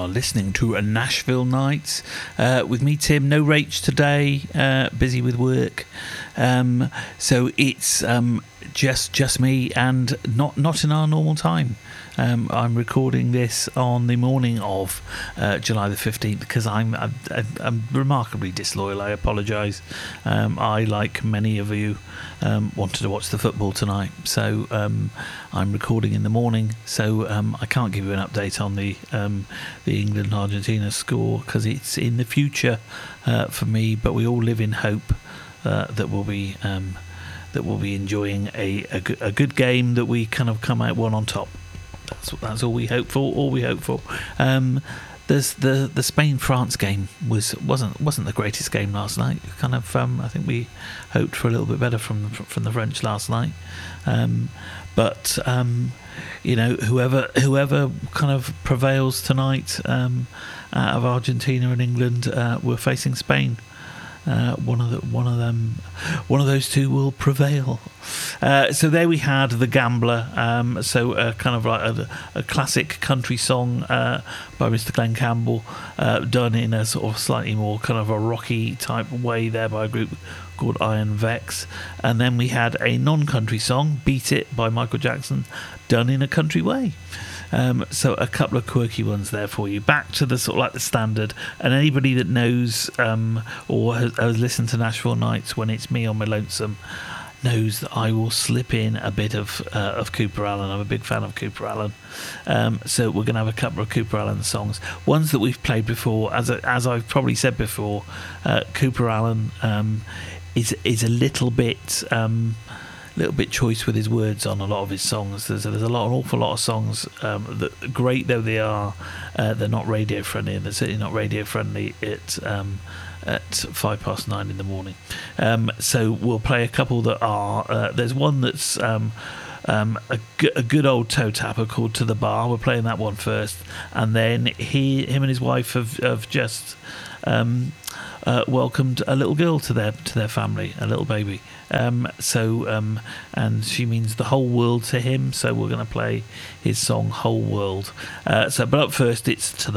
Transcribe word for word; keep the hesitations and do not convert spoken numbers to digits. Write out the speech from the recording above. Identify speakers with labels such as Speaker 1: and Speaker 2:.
Speaker 1: listening to a Nashville Nights uh, with me, Tim. No Rach today, uh, busy with work. Um, so it's um, just just me, and not not in our normal time. Um, I'm recording this on the morning of uh, July the fifteenth because I'm, I'm I'm remarkably disloyal. I apologise. Um, I, like many of you, um, wanted to watch the football tonight, so um, I'm recording in the morning. So um, I can't give you an update on the um, the England Argentina score because it's in the future uh, for me. But we all live in hope uh, that we'll be um, that we'll be enjoying a, a, good, a good game, that we kind of come out one on top. That's that's all we hope for. All we hope for. Um, there's the the Spain France game was wasn't wasn't the greatest game last night. Kind of um, I think we hoped for a little bit better from from the French last night. Um, but um, you know, whoever whoever kind of prevails tonight um, out of Argentina and England, uh, we're facing Spain. Uh, one of the one of them, one of those two will prevail. Uh, so there we had The Gambler. Um, so uh, kind of like a, a classic country song uh, by Mister Glenn Campbell, uh, done in a sort of slightly more kind of a rocky type way there by a group called Iron Vex. And then we had a non-country song, Beat It by Michael Jackson, done in a country way. Um, so a couple of quirky ones there for you. Back to the sort of like the standard, and anybody that knows um, or has, has listened to Nashville Nights when it's me on my lonesome knows that I will slip in a bit of uh, of Cooper Allen. I'm a big fan of Cooper Allen. Um, so we're going to have a couple of Cooper Allen songs, ones that we've played before. As a, as I've probably said before, uh, Cooper Allen um, is is a little bit. Um, little bit choice with his words on a lot of his songs. There's, there's a lot, an awful lot of songs um, that, great though they are, uh, they're not radio friendly, and they're certainly not radio friendly at um, at five past nine in the morning. Um, so we'll play a couple that are. Uh, there's one that's um, um, a, g- a good old toe tapper called "To the Bar." We're playing that one first, and then he, him, and his wife have, have just. Um, Uh, welcomed a little girl to their to their family, a little baby. Um, so um, and she means the whole world to him. So we're going to play his song "Whole World." Uh, so, but up first, it's "To the